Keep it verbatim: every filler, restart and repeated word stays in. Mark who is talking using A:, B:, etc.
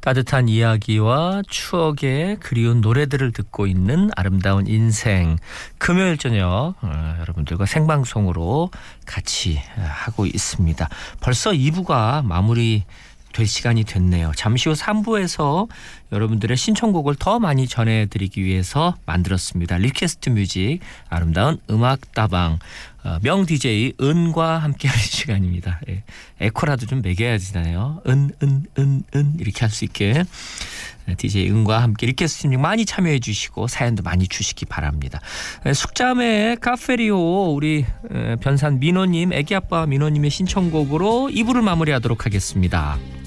A: 따뜻한 이야기와 추억의 그리운 노래들을 듣고 있는 아름다운 인생. 금요일 저녁 어, 여러분들과 생방송으로 같이 하고 있습니다. 벌써 이 부가 마무리 될 시간이 됐네요. 잠시 후 삼 부에서 여러분들의 신청곡을 더 많이 전해드리기 위해서 만들었습니다. 리퀘스트 뮤직, 아름다운 음악다방, 어, 명 디제이 은과 함께하는 시간입니다. 예. 에코라도 좀 매겨야 되잖아요. 은, 은, 은, 은 이렇게 할 수 있게 디제이 은과 함께 리퀘스트 뮤직 많이 참여해 주시고 사연도 많이 주시기 바랍니다. 예, 숙자매 카페리오 우리 에, 변산 민호님, 애기아빠 민호님의 신청곡으로 이 부를 마무리하도록 하겠습니다.